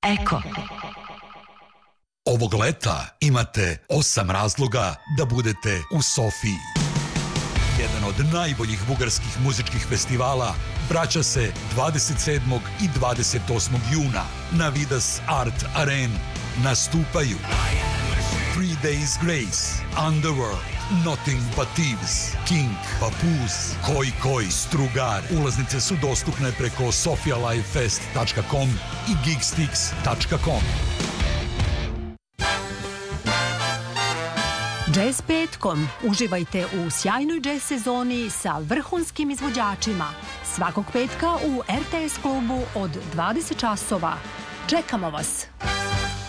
Eko. Ovog leta imate 8 razloga da budete u Sofiji. Jedan od najboljih bugarskih muzičkih festivala vraća se 27. i 28. juna na Vidas Art Arenu. Nastupaju 3 Days Grace, Underworld, Nothing But Thieves, King, Papoose, Koi Koi, Strugar. Ulaznice su dostupne preko sofialivefest.com i gigstix.com. Jazz petkom. Uživajte u sjajnoj jazz sezoni sa vrhunskim izvođačima. Svakog petka u RTS klubu od 20 časova. Čekamo vas!